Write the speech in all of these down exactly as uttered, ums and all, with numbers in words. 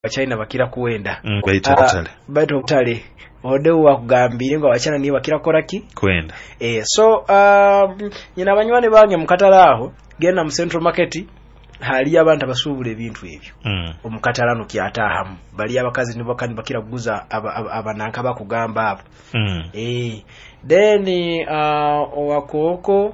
China bakira kuwenda mm, baita kutale uh, baita kutale odewa wakugambira ngo abachana ni bakira koraki kwenda eh so um nyina banywane bange mukatalaho genda mu Central Market hali abantu abasubula ebintu ebyo mm. omukatalano kyatahamu bali abakazi nibo kandi bakira kuguza abananka aba bakugamba apo mm. eh then uh owakoko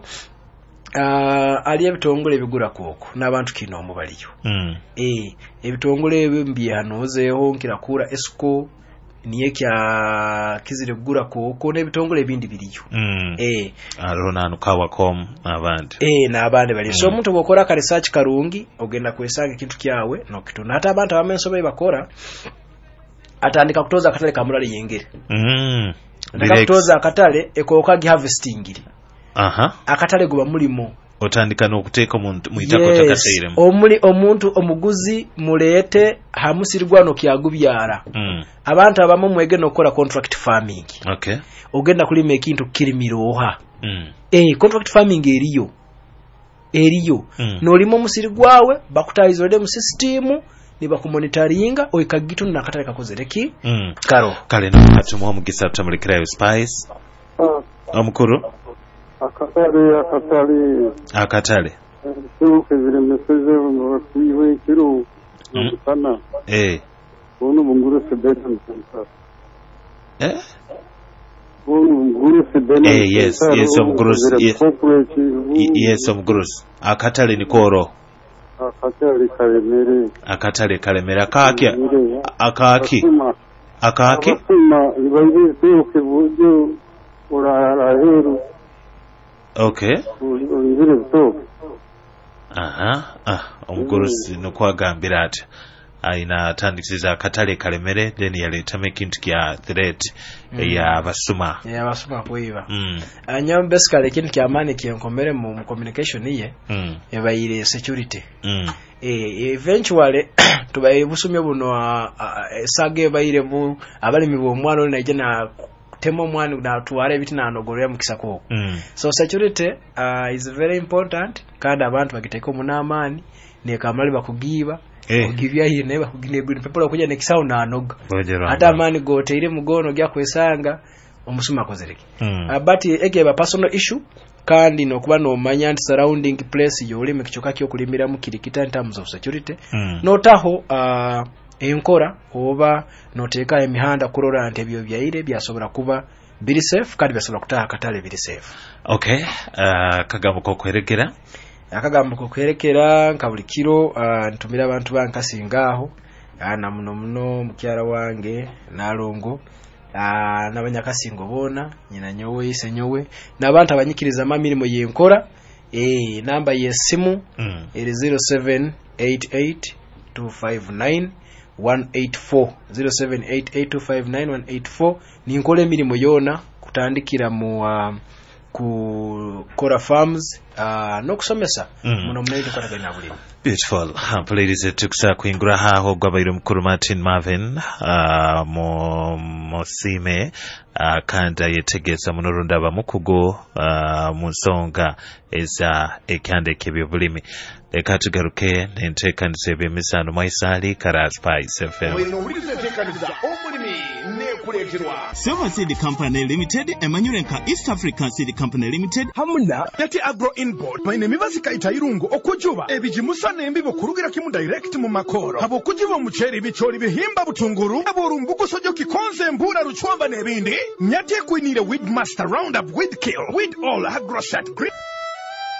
Uh, ali ebitongole ebigura koko n'abantu kino omubaliyo mm. eh ebitongole ebyo mbihanozeho nkirakura esco niye kya kizire kugura koko n'ebitongole ebindi biriyo mm. eh aronanu kawacom abandi eh n'abandi bali mm. so omuntu bokora ka research karungi ogenda kwesanga kintu kyawe no kituna hata abantu abamenso bayi bakora atandika kutoza akatale kamulali yengere mm. ndakakutoza akatale ekoka gi harvesting aha akatale guba mulimo otandika n'okuteeka omuntu muitako yes. takaseiremu omuli omuntu omuguzi mulete hamusirwano kyagubyara mm. abantu abamu mwege nokola contract farming okay ogenda kulima ekintu kirimiroha mm. eh contract farming eriyo eriyo mm. nolimo musirgwawe bakutayizode mu system ni bakumonitoringa oikagitu na katale kakozereki mm. karo kale n'akati mu mugisa tamulekerayo spice uh. omukuru akatale akatale akatale tuke zire message ngo kwiwe kiro sana eh ono bunguru sebeten eh ono bunguru sebeten eh yes yes omuguru yes yes omuguru akatale ni koro akatale kalemere akatale kalemere akaki akaki akaki ma ibaye tuke bujo ora heru okay ngire to aha ah omugorosi no kwagambira ati aina tandikiriza akatale kalemere then yaleta kintu kya threat mm. ya basuma ya basuma kuiba mm. anyam basically kintu kya mani kyenkomere mu communication iye mm. ebayire security mm. eh eventually tubaye busumye buno esage bayire bu abali mibo omwalo na jena temo mwani na tuware ebiti na nogorera mu kisako mm. so security uh, is very important kandi abantu bagiteko munamani ne kamali bakugiba eh. ogivya hii ne bakugine green people okuja ne kisao na anoga hata mani gote ile mugono gya kwesanga omusuma kozereke mm. uh, but egeba personal issue kandi no kuba no manya anti surrounding place yoli mekichoka kyo kulimira mu kirikita in terms of security mm. notaho uh, enkora oba noteka emihanda kurora ante byo byaire byasobora kuba biri safe kandi byasobora kutaha katale biri safe okay uh, kagambo ko kwerekera akagambo ko kwerekera nkabulikiro uh, ntumira abantu bankasingaho ana muno muno mukyara wange nalongo uh, nabanyakasingo bona nyina nyowe ise nyowe nabantu abanyikiriza mamirimo yenkora eh namba yesimu mm. eri zero seven eight eight two five nine one eight four zero seven eight eight two five nine one eight four ni nkole mirimo yona kutandikira mu uh, ku Kora Farms uh, no kusomesa mm. muno munaito kwata na bulimi beautiful uh, ladies tukisa kuingura haho gwabairo mukuru Martin Marvin uh, mo mosime uh, kanda yetegeza munurunda bamukugo uh, musonga eza ekande kebyo bulimi leka tugaruke nenteka nzebe misano mwaisali kara Spice F M Silver Seed Company Limited, Emmanuelenka East African Seed Company Limited. Hamuna yati agro import maine mibazika itayirungo okujuba ebijimusa nembibo kurugira kimu direct mu makoro abo kujiba muceri bichori bihimba butunguru abo rumbugo sojo kikonze mbura ruchwamba nebindi nyati kwinire weed master roundup weed kill weed all agro set green